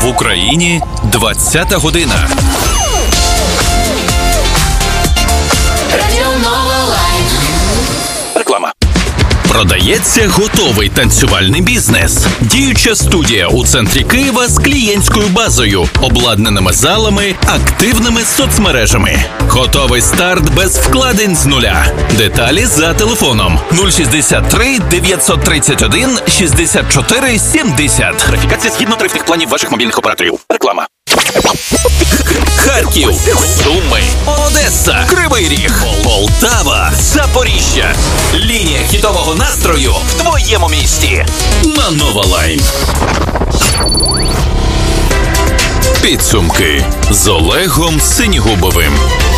В Україні 20-та година. Реклама. Продається готовий танцювальний бізнес. Діюча студія у центрі Києва з клієнтською базою, обладнаними залами, активними соцмережами. Готовий старт без вкладень з нуля. Деталі за телефоном 063 931 64 70. Верифікація згідно тарифних планів ваших мобільних операторів. Реклама. Харків, Суми, Одеса, Кривий Ріг, Полтава, Запоріжжя. Лінія хітового настрою в твоєму місті. На Нова Лайн. Підсумки з Олегом Синігубовим.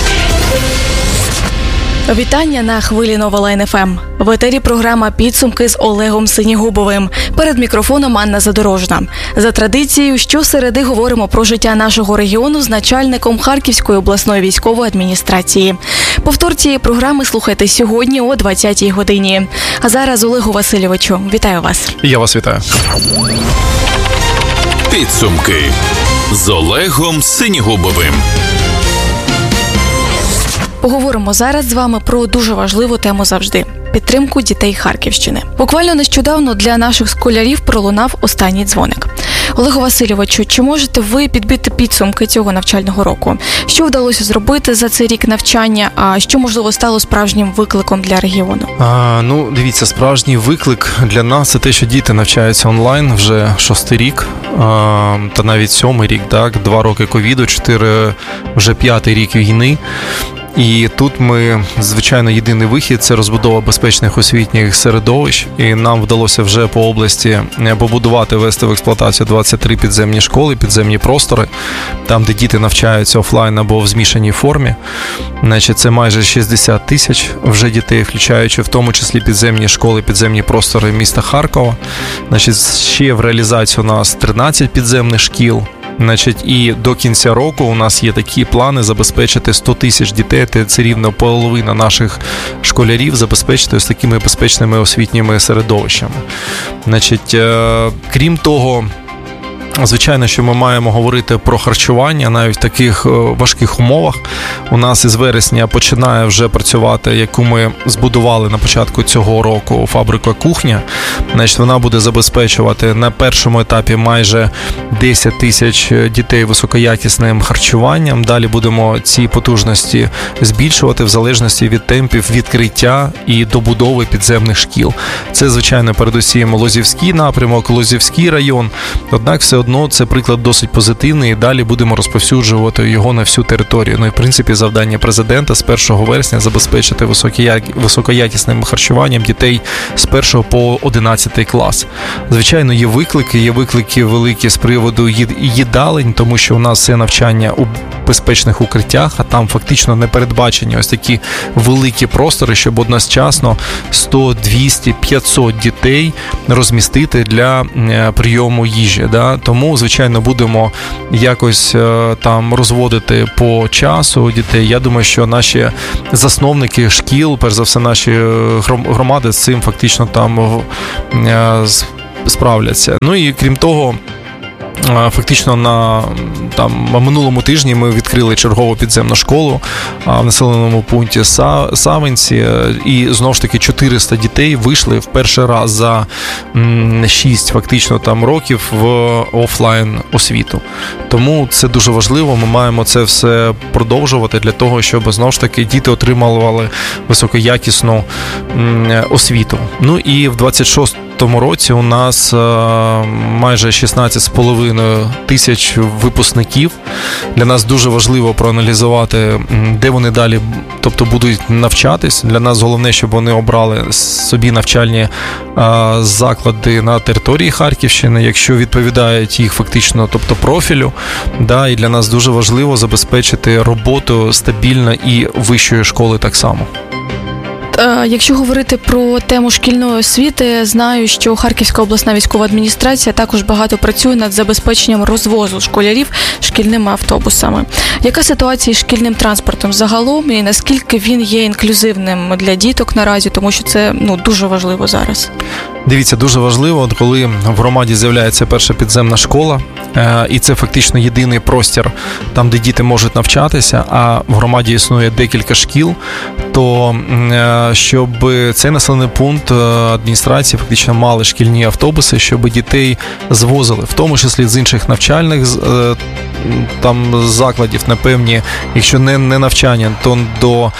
Вітання на хвилі Нова Лайн ФМ. В етері програма «Підсумки» з Олегом Синігубовим. Перед мікрофоном Анна Задорожна. За традицією, щосереди говоримо про життя нашого регіону з начальником Харківської обласної військової адміністрації. Повтор цієї програми слухайте сьогодні о 20-й годині. А зараз Олегу Васильовичу, вітаю вас. Я вас вітаю. Підсумки з Олегом Синігубовим. Поговоримо зараз з вами про дуже важливу тему завжди – підтримку дітей Харківщини. Буквально нещодавно для наших школярів пролунав останній дзвоник. Олегу Васильовичу, чи можете ви підбити підсумки цього навчального року? Що вдалося зробити за цей рік навчання, а що, можливо, стало справжнім викликом для регіону? Дивіться, справжній виклик для нас – це те, що діти навчаються онлайн вже 6-й рік, та навіть 7-й рік, так? 2 роки ковіду, 4, вже 5-й рік війни. І тут ми, звичайно, єдиний вихід – це розбудова безпечних освітніх середовищ. І нам вдалося вже по області побудувати, ввести в експлуатацію 23 підземні школи, підземні простори, там, де діти навчаються офлайн або в змішаній формі. Значить, це майже 60 тисяч вже дітей, включаючи в тому числі підземні школи, підземні простори міста Харкова. Значить, ще в реалізацію у нас 13 підземних шкіл. Значить, і до кінця року у нас є такі плани забезпечити 100 тисяч дітей, це рівно половина наших школярів, забезпечити ось такими безпечними освітніми середовищами. Значить, крім того, звичайно, що ми маємо говорити про харчування навіть в таких важких умовах. У нас із вересня починає вже працювати, яку ми збудували на початку цього року, фабрика «Кухня». Значить, вона буде забезпечувати на першому етапі майже 10 тисяч дітей високоякісним харчуванням. Далі будемо ці потужності збільшувати в залежності від темпів відкриття і добудови підземних шкіл. Це, звичайно, передусім Лозівський напрямок, Лозівський район. Однак все одно це приклад досить позитивний, і далі будемо розповсюджувати його на всю територію. Ну і, в принципі, завдання президента з 1 вересня забезпечити високоякісним харчуванням дітей з 1 по 11 клас. Звичайно, є виклики великі з приводу їдалень, тому що у нас все навчання у безпечних укриттях, а там фактично не передбачені ось такі великі простори, щоб одночасно 100, 200, 500 дітей розмістити для прийому їжі. Да? Тому, звичайно, будемо якось там розводити по часу дітей. Я думаю, що наші засновники шкіл, перш за все наші громади з цим фактично там справляться. Ну і крім того, фактично на минулому тижні ми відкрили чергову підземну школу в населеному пункті Савинці, і знову ж таки 400 дітей вийшли в перший раз за 6 фактично там років в офлайн освіту. Тому це дуже важливо, ми маємо це все продовжувати для того, щоб знову ж таки діти отримували високоякісну освіту. Ну і в 26-му році у нас майже 16,5 тисяч випускників. Для нас дуже важливо проаналізувати, де вони далі, тобто будуть навчатись. Для нас головне, щоб вони обрали собі навчальні заклади на території Харківщини, якщо відповідають їх фактично, тобто профілю. Да, і для нас дуже важливо забезпечити роботу стабільно і вищої школи так само. Якщо говорити про тему шкільної освіти, знаю, що Харківська обласна військова адміністрація також багато працює над забезпеченням розвозу школярів шкільними автобусами. Яка ситуація з шкільним транспортом загалом і наскільки він є інклюзивним для діток наразі, тому що це дуже важливо зараз? Дивіться, дуже важливо, коли в громаді з'являється перша підземна школа, і це фактично єдиний простір там, де діти можуть навчатися, а в громаді існує декілька шкіл, то щоб цей населений пункт адміністрації фактично мали шкільні автобуси, щоб дітей звозили, в тому числі з інших навчальних там закладів, напевні, якщо не навчання, то до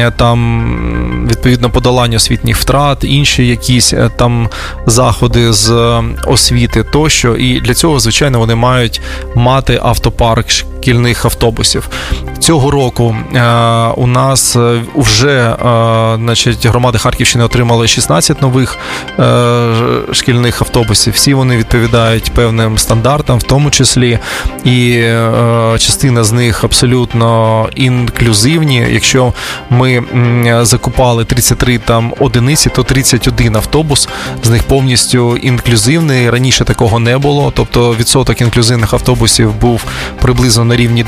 там відповідно подолання освітніх втрат, інші якісь там заходи з освіти тощо, і для цього, звичайно, вони мають мати автопарк шкільних автобусів. Цього року у нас вже громади Харківщини отримали 16 нових шкільних автобусів. Всі вони відповідають певним стандартам, в тому числі і частина з них абсолютно інклюзивні. Якщо ми закупали 33 там одиниці, то 31 автобус з них повністю інклюзивний. Раніше такого не було, тобто відсоток інклюзивних автобусів був приблизно на рівні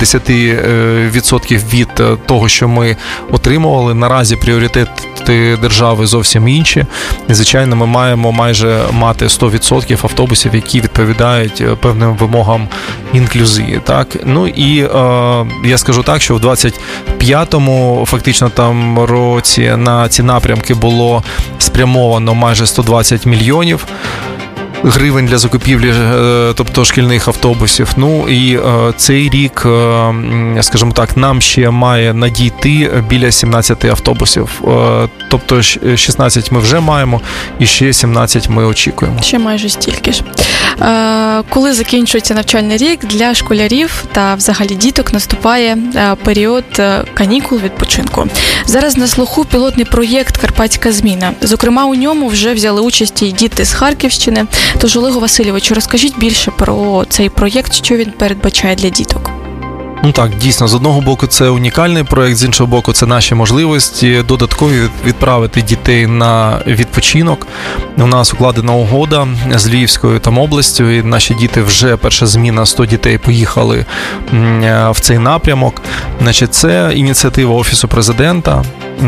10% від того, що ми отримували. Наразі пріоритети держави зовсім інші. І, звичайно, ми маємо майже мати 100% автобусів, які відповідають певним вимогам інклюзії. Так? Ну і я скажу так, що в 25-му фактично там році на ці напрямки було спрямовано майже 120 мільйонів гривень для закупівлі, тобто шкільних автобусів. Ну і цей рік, скажімо так, нам ще має надійти біля 17 автобусів. Тобто 16 ми вже маємо і ще 17 ми очікуємо. Ще майже стільки ж. Коли закінчується навчальний рік, для школярів та взагалі діток наступає період канікул, відпочинку. Зараз на слуху пілотний проєкт «Карпатська зміна». Зокрема, у ньому вже взяли участь і діти з Харківщини. Тож, Олегу Васильовичу, розкажіть більше про цей проєкт, що він передбачає для діток. Ну так, дійсно, з одного боку це унікальний проєкт, з іншого боку це наші можливості додаткові відправити дітей на відпочинок. У нас укладена угода з Львівською там областю, і наші діти вже, перша зміна, 100 дітей поїхали в цей напрямок. Значить, це ініціатива Офісу Президента,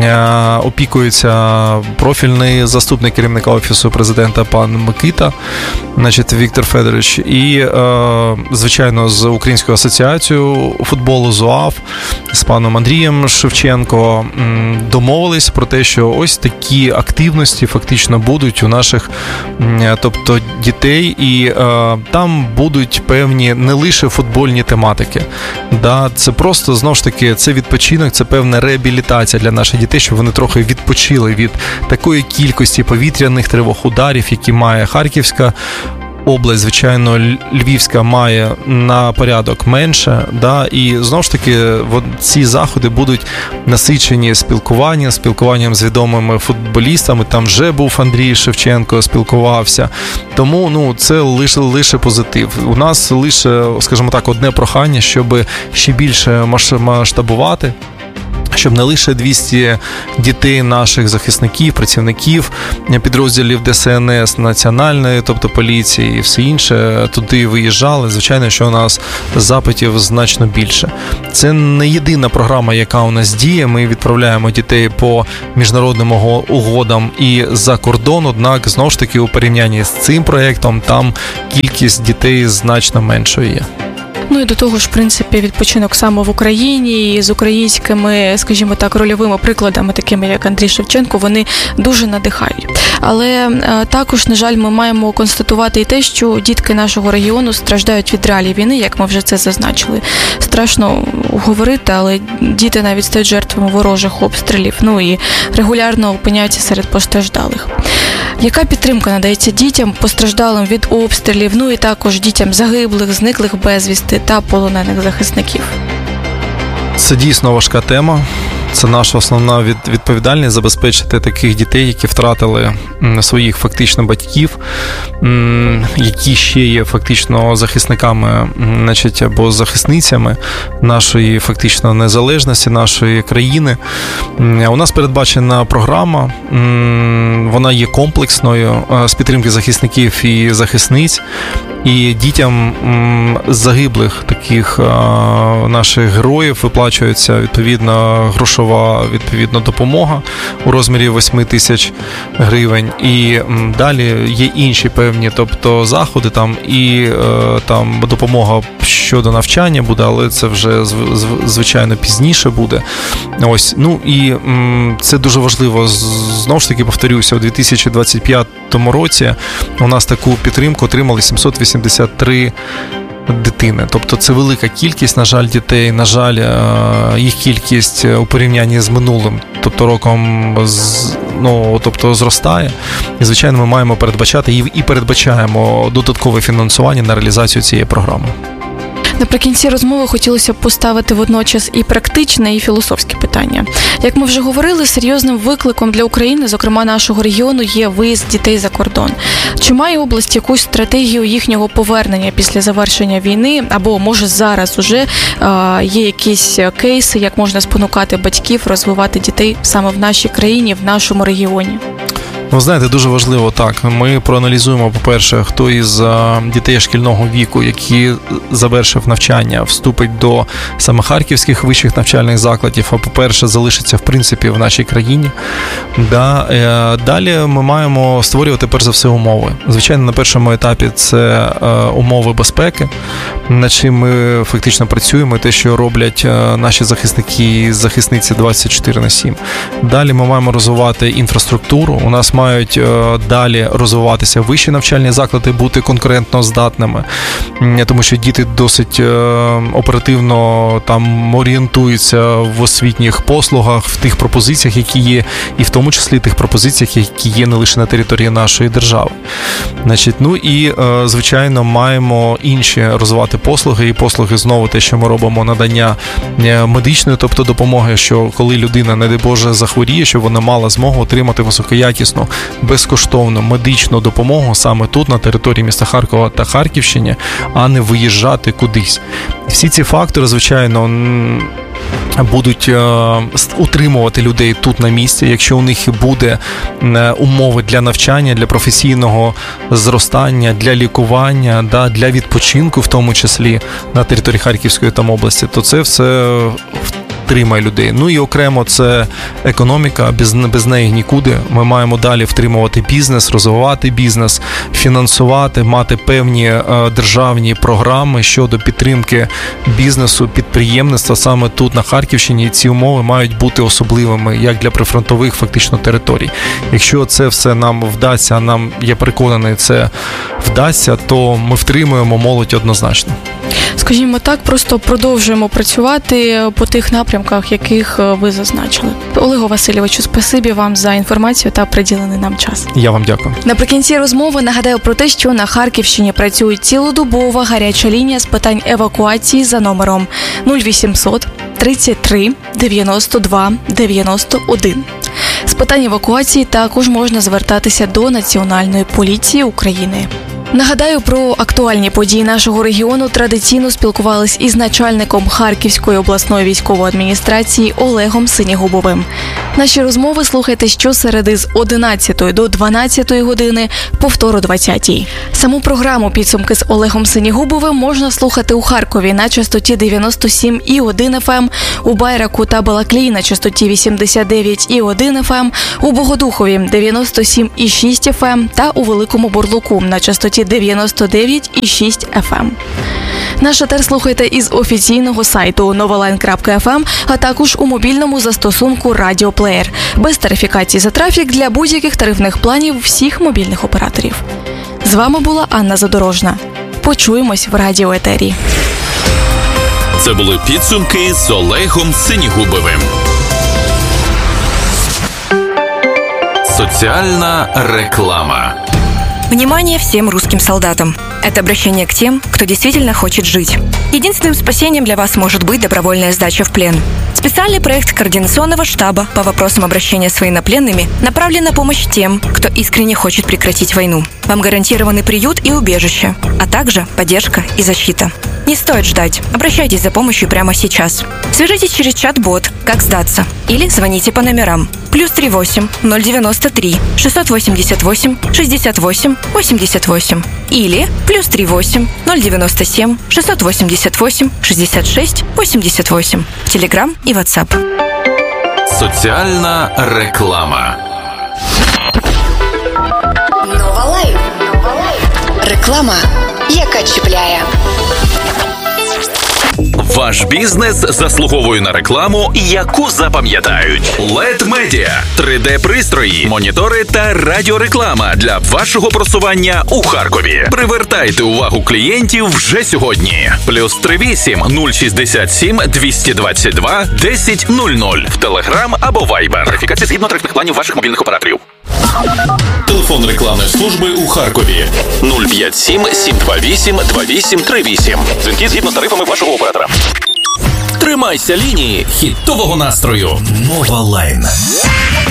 опікується профільний заступник керівника Офісу Президента пан Микита, значить, Віктор Федорович, і, звичайно, з Українською асоціацією футболу ЗУАФ з паном Андрієм Шевченко домовились про те, що ось такі активності фактично будуть у наших, тобто, дітей, і там будуть певні не лише футбольні тематики. Да, це просто, знову ж таки, це відпочинок, це певна реабілітація для наших дітей, щоб вони трохи відпочили від такої кількості повітряних тривог, ударів, які має Харківська область, звичайно, Львівська має на порядок менше, да, і знову ж таки ці заходи будуть насичені спілкуванням з відомими футболістами. Там вже був Андрій Шевченко, спілкувався. Тому це лише позитив. У нас лише, скажімо так, одне прохання, щоб ще більше масштабувати, щоб не лише 200 дітей наших захисників, працівників підрозділів ДСНС, національної, тобто поліції і все інше, туди виїжджали. Звичайно, що у нас запитів значно більше. Це не єдина програма, яка у нас діє. Ми відправляємо дітей по міжнародним угодам і за кордон, однак, знову ж таки, у порівнянні з цим проєктом, там кількість дітей значно меншою є. Ну і до того ж, в принципі, відпочинок саме в Україні і з українськими, скажімо так, рольовими прикладами, такими як Андрій Шевченко, вони дуже надихають. Але також, на жаль, ми маємо констатувати і те, що дітки нашого регіону страждають від реалій війни, як ми вже це зазначили. Страшно говорити, але діти навіть стають жертвами ворожих обстрілів, ну і регулярно опиняються серед постраждалих. Яка підтримка надається дітям, постраждалим від обстрілів, ну і також дітям загиблих, зниклих безвісти та полонених захисників? Це дійсно важка тема. Це наша основна відповідальність – забезпечити таких дітей, які втратили своїх фактично батьків, які ще є фактично захисниками, значить, або захисницями нашої фактично незалежності, нашої країни. У нас передбачена програма, вона є комплексною з підтримки захисників і захисниць. І дітям загиблих таких наших героїв виплачується відповідно грошова грошова, відповідно, допомога у розмірі 8 тисяч гривень. І далі є інші певні, тобто заходи там і там допомога щодо навчання буде, але це вже звичайно пізніше буде. Ось, ну і це дуже важливо. Знову ж таки, повторюся, у 2025 році у нас таку підтримку отримали 783 дитини. Тобто це велика кількість, на жаль, дітей, на жаль, їх кількість у порівнянні з минулим, тобто роком, тобто зростає. І, звичайно, ми маємо передбачати і передбачаємо додаткове фінансування на реалізацію цієї програми. Наприкінці розмови хотілося б поставити водночас і практичне, і філософське питання. Як ми вже говорили, серйозним викликом для України, зокрема нашого регіону, є виїзд дітей за кордон. Чи має область якусь стратегію їхнього повернення після завершення війни, або, може, зараз уже є якісь кейси, як можна спонукати батьків розвивати дітей саме в нашій країні, в нашому регіоні? Ви знаєте, дуже важливо так. Ми проаналізуємо, по-перше, хто із дітей шкільного віку, які завершив навчання, вступить до саме харківських вищих навчальних закладів, а по-перше, залишиться, в принципі, в нашій країні. Далі ми маємо створювати, перш за все, умови. Звичайно, на першому етапі це умови безпеки, над чим ми фактично працюємо, те, що роблять наші захисники і захисниці 24/7. Далі ми маємо розвивати інфраструктуру. У нас мають далі розвиватися вищі навчальні заклади, бути конкурентно здатними, тому що діти досить оперативно там орієнтуються в освітніх послугах, в тих пропозиціях, які є, і в тому числі тих пропозиціях, які є не лише на території нашої держави. Значить, ну і, звичайно, маємо інші розвивати послуги, і послуги, знову те, що ми робимо, надання медичної, тобто допомоги, що коли людина, не дай Боже, захворіє, щоб вона мала змогу отримати високоякісну, безкоштовну медичну допомогу саме тут, на території міста Харкова та Харківщини, а не виїжджати кудись. Всі ці фактори, звичайно, будуть утримувати людей тут на місці, якщо у них буде умови для навчання, для професійного зростання, для лікування, для відпочинку, в тому числі на території Харківської там області, то це все втримає людей. Ну і окремо це економіка, без неї нікуди. Ми маємо далі втримувати бізнес, розвивати бізнес, фінансувати, мати певні державні програми щодо підтримки бізнесу, підприємництва саме тут на Харківщині. І ці умови мають бути особливими, як для прифронтових фактично територій. Якщо це все нам вдасться, а нам, я переконаний, це вдасться, то ми втримуємо молодь однозначно. Скажімо так, просто продовжуємо працювати по тих напрямках, яких ви зазначили. Олегу Васильовичу, спасибі вам за інформацію та приділений нам час. Я вам дякую. Наприкінці розмови нагадаю про те, що на Харківщині працює цілодобова гаряча лінія з питань евакуації за номером 0800 33 92 91. З питань евакуації також можна звертатися до Національної поліції України. Нагадаю, про актуальні події нашого регіону традиційно спілкувались із начальником Харківської обласної військової адміністрації Олегом Синігубовим. Наші розмови слухайте щосереди з 11 до 12 години, повтор о 20. Саму програму «Підсумки з Олегом Синігубовим» можна слухати у Харкові на частоті 97,1 FM, у Байраку та Балаклії на частоті 89,1 FM, у Богодухові 97,6 FM та у Великому Бурлуку на частоті 99,6 FM. Наш етер слухайте із офіційного сайту novaline.fm, а також у мобільному застосунку «Радіоплеєр» без тарифікації за трафік для будь-яких тарифних планів всіх мобільних операторів. З вами була Анна Задорожна. Почуємось в радіоетері. Це були підсумки з Олегом Синігубовим. Соціальна реклама. Внимание всем русским солдатам. Это обращение к тем, кто действительно хочет жить. Единственным спасением для вас может быть добровольная сдача в плен. Специальный проект Координационного штаба по вопросам обращения с военнопленными направлен на помощь тем, кто искренне хочет прекратить войну. Вам гарантированы приют и убежище, а также поддержка и защита. Не стоит ждать. Обращайтесь за помощью прямо сейчас. Свяжитесь через чат-бот «Как сдаться» или звоните по номерам +38 093 688 68 88 или +38 097 688 66 88 в Telegram и WhatsApp. Соціальна реклама. Нова Лайф. Реклама, яка чіпляє. Ваш бізнес заслуговує на рекламу, яку запам'ятають. LED Media. 3D-пристрої, монітори та радіореклама для вашого просування у Харкові. Привертайте увагу клієнтів вже сьогодні. +38 067 222 1000 в Telegram або Viber. Верифікація згідно тарифних планів ваших мобільних операторів. Телефон рекламної служби у Харкові 057 728 2838. Дзвінки згідно з тарифами вашого оператора. Тримайся лінії хітового настрою. Нова Лайн.